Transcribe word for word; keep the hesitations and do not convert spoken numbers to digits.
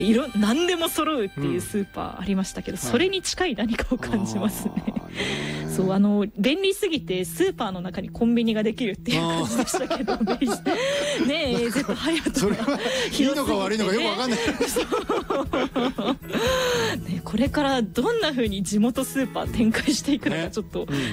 いろ何でも揃うっていうスーパーありましたけど、うん、それに近い何かを感じますね。そうあの便利すぎてスーパーの中にコンビニができるっていう感じでしたけどねえ エーゼット ハヤトそれはいいのか悪いのかよくわかんないね、これからどんな風に地元スーパー展開していくのかちょっと、ねうん